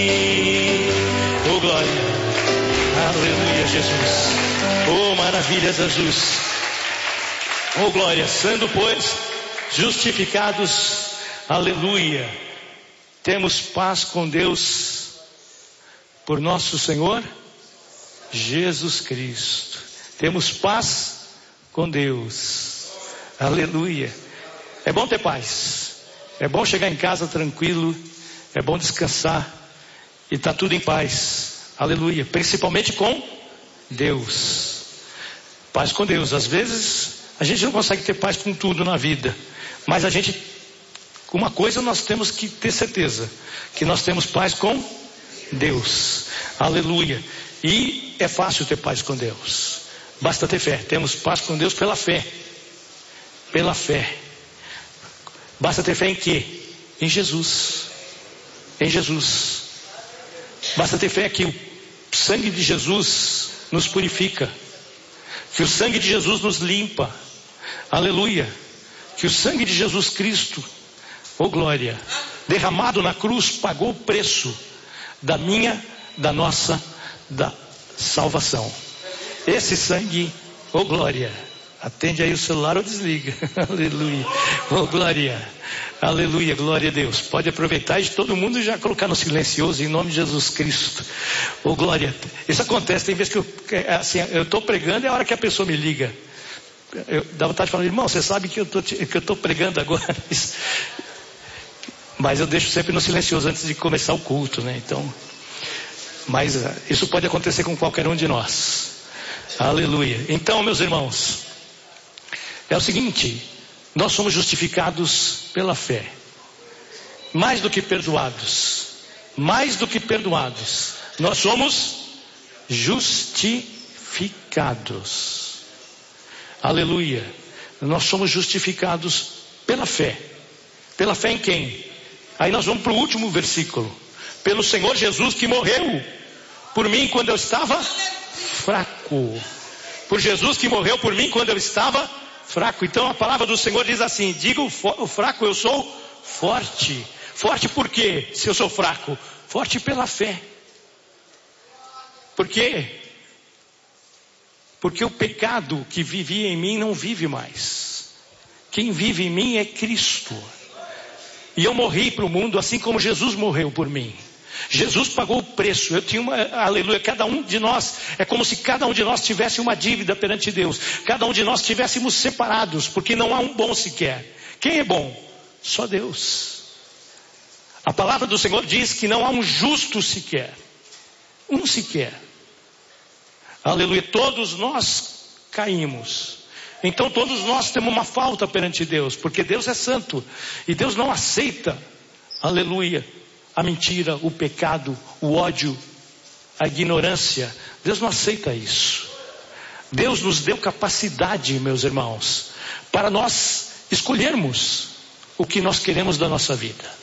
Oh, glória. Aleluia, Jesus. Oh, maravilha, Jesus. Oh, glória. Sendo, pois, justificados, aleluia, temos paz com Deus por nosso Senhor Jesus Cristo. Temos paz com Deus. Aleluia. É bom ter paz. É bom chegar em casa tranquilo. É bom descansar. E está tudo em paz. Aleluia. Principalmente com Deus. Paz com Deus. Às vezes a gente não consegue ter paz com tudo na vida. Mas uma coisa nós temos que ter certeza. Que nós temos paz com Deus. Aleluia. E é fácil ter paz com Deus. Basta ter fé. Temos paz com Deus pela fé. Pela fé. Basta ter fé em quê? Em Jesus. Em Jesus. Basta ter fé que o sangue de Jesus nos purifica. Que o sangue de Jesus nos limpa. Aleluia. Que o sangue de Jesus Cristo, oh glória, derramado na cruz, pagou o preço da nossa salvação. Esse sangue, oh glória, atende aí o celular ou desliga. Aleluia. Oh glória. Aleluia, glória a Deus. Pode aproveitar e todo mundo já colocar no silencioso em nome de Jesus Cristo. Oh glória. Isso acontece, tem vezes que eu estou pregando e é a hora que a pessoa me liga. Eu dá vontade de falar, irmão, você sabe que eu estou pregando agora. Mas eu deixo sempre no silencioso antes de começar o culto, né? Então, mas isso pode acontecer com qualquer um de nós. Aleluia. Então, meus irmãos, é o seguinte, nós somos justificados pela fé. Mais do que perdoados. Mais do que perdoados. Nós somos justificados. Aleluia. Nós somos justificados pela fé. Pela fé em quem? Aí nós vamos para o último versículo. Pelo Senhor Jesus que morreu por mim quando eu estava fraco. Por Jesus que morreu por mim quando eu estava fraco. Então a palavra do Senhor diz assim: diga o fraco, eu sou forte. Forte por quê? Se eu sou fraco? Forte pela fé. Por quê? Porque o pecado que vivia em mim não vive mais. Quem vive em mim é Cristo. E eu morri para o mundo assim como Jesus morreu por mim. Jesus pagou o preço. Eu tinha aleluia, cada um de nós, é como se cada um de nós tivesse uma dívida perante Deus. Cada um de nós estivéssemos separados, porque não há um bom sequer. Quem é bom? Só Deus. A palavra do Senhor diz que não há um justo sequer. Um sequer. Aleluia, todos nós caímos. Então todos nós temos uma falta perante Deus, porque Deus é santo. E Deus não aceita, aleluia, a mentira, o pecado, o ódio, a ignorância. Deus não aceita isso. Deus nos deu capacidade, meus irmãos, para nós escolhermos o que nós queremos da nossa vida.